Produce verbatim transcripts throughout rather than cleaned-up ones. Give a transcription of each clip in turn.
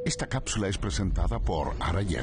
Esta cápsula es presentada por Arayet.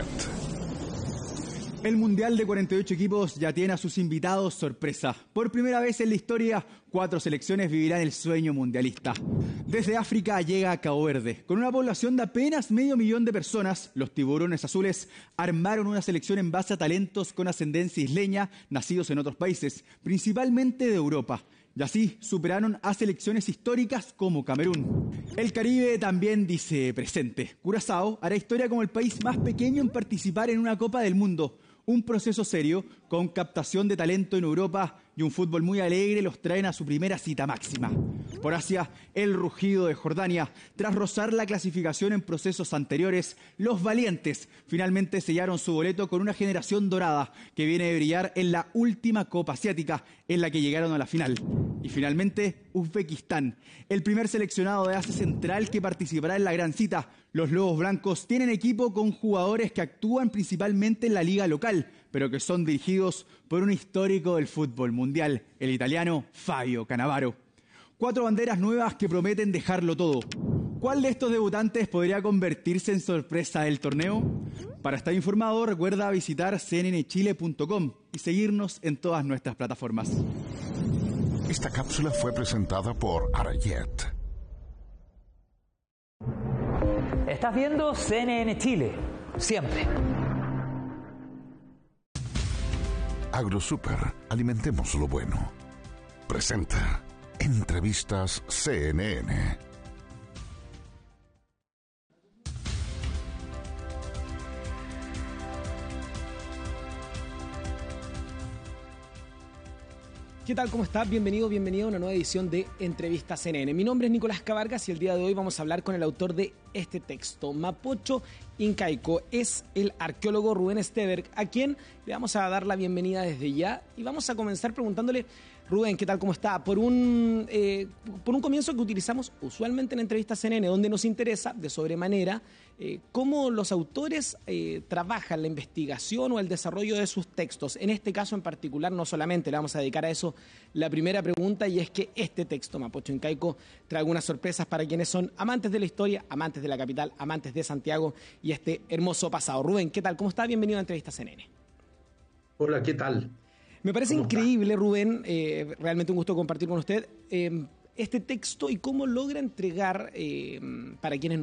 El Mundial de cuarenta y ocho equipos ya tiene a sus invitados sorpresa. Por primera vez en la historia, cuatro selecciones vivirán el sueño mundialista. Desde África llega Cabo Verde. Con una población de apenas medio millón de personas, los tiburones azules armaron una selección en base a talentos con ascendencia isleña, nacidos en otros países, principalmente de Europa. Y así superaron a selecciones históricas como Camerún. El Caribe también dice presente. Curazao hará historia como el país más pequeño en participar en una Copa del Mundo. Un proceso serio, con captación de talento en Europa y un fútbol muy alegre, los traen a su primera cita máxima. Por Asia, el rugido de Jordania. Tras rozar la clasificación en procesos anteriores, los valientes finalmente sellaron su boleto con una generación dorada que viene de brillar en la última Copa Asiática, en la que llegaron a la final. Y finalmente, Uzbekistán, el primer seleccionado de Asia Central que participará en la gran cita. Los Lobos Blancos tienen equipo con jugadores que actúan principalmente en la liga local, pero que son dirigidos por un histórico del fútbol mundial, el italiano Fabio Cannavaro. Cuatro banderas nuevas que prometen dejarlo todo. ¿Cuál de estos debutantes podría convertirse en sorpresa del torneo? Para estar informado, recuerda visitar c n n chile punto com y seguirnos en todas nuestras plataformas. Esta cápsula fue presentada por Arayet. Estás viendo C N N Chile, siempre. AgroSuper, alimentemos lo bueno. Presenta Entrevistas C N N. ¿Qué tal? ¿Cómo estás? Bienvenido, bienvenido a una nueva edición de Entrevistas C N N. Mi nombre es Nicolás Cavargas y el día de hoy vamos a hablar con el autor de este texto. Mapocho Incaico es el arqueólogo Rubén Steberg, a quien le vamos a dar la bienvenida desde ya y vamos a comenzar preguntándole, Rubén, ¿qué tal? ¿Cómo está? Por un, eh, por un comienzo que utilizamos usualmente en Entrevistas C N N, donde nos interesa de sobremanera eh, cómo los autores eh, trabajan la investigación o el desarrollo de sus textos. En este caso en particular, no solamente le vamos a dedicar a eso la primera pregunta, y es que este texto, Mapocho Incaico, trae algunas sorpresas para quienes son amantes de la historia, amantes de la capital, amantes de Santiago y este hermoso pasado. Rubén, ¿qué tal? ¿Cómo está? Bienvenido a Entrevistas C N N. Hola, ¿qué tal? Me parece increíble, está? Rubén, eh, realmente un gusto compartir con usted eh, este texto y cómo logra entregar, eh, para quienes